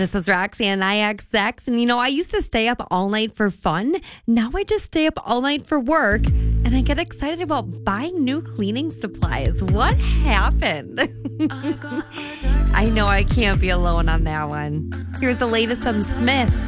This is Roxanne IXX. And I used to stay up all night for fun. Now I just stay up all night for work. And I get excited about buying new cleaning supplies. What happened? I know I can't be alone on that one. Here's the latest from Smith.